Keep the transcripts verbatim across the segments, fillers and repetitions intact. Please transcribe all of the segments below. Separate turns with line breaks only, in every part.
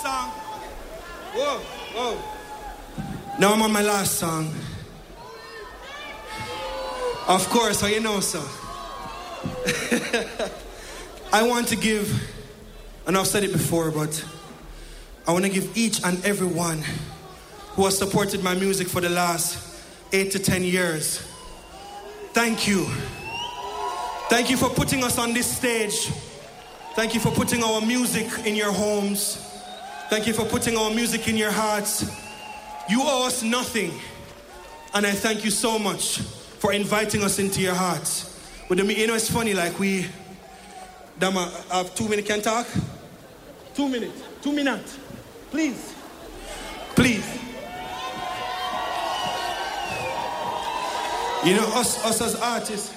song. Whoa, whoa. Now I'm on my last song. Of course, how you know, sir. I want to give, and I've said it before, but I want to give each and every one who has supported my music for the last eight to ten years. Thank you. Thank you for putting us on this stage. Thank you for putting our music in your homes. Thank you for putting our music in your hearts. You owe us nothing. And I thank you so much for inviting us into your hearts. But you know, it's funny, like we, Dama, I have two minutes, can talk? Two minutes, two minutes. Please, please. You know, us, us as artists,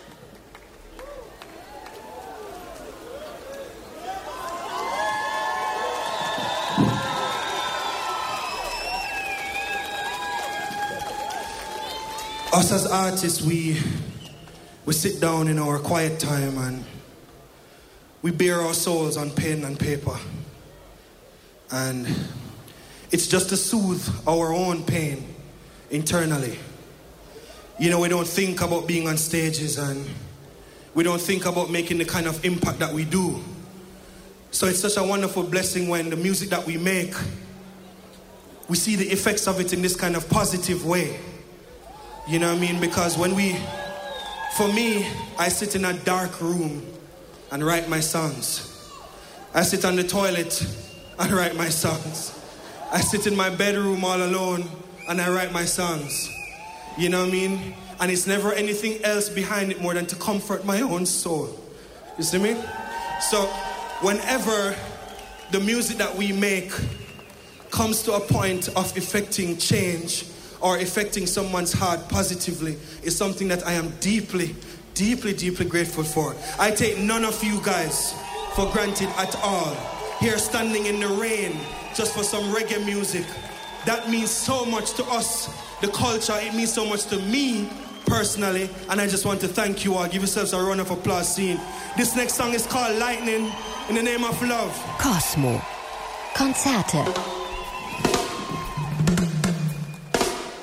Us as artists, we we sit down in our quiet time and we bare our souls on pen and paper. And it's just to soothe our own pain internally. You know, we don't think about being on stages and we don't think about making the kind of impact that we do. So it's such a wonderful blessing when the music that we make, we see the effects of it in this kind of positive way. You know what I mean? Because when we, for me, I sit in a dark room and write my songs. I sit on the toilet and write my songs. I sit in my bedroom all alone and I write my songs. You know what I mean? And it's never anything else behind it more than to comfort my own soul. You see me? So whenever the music that we make comes to a point of effecting change or affecting someone's heart positively, is something that I am deeply, deeply, deeply grateful for. I take none of you guys for granted at all. Here standing in the rain just for some reggae music. That means so much to us, the culture. It means so much to me personally. And I just want to thank you all. Give yourselves a round of applause. Scene. This next song is called Lightning, in the name of love.
Cosmo. Konzerte.